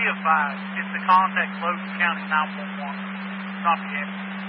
of 5 is to contact Logan County 911. Not the ambulance.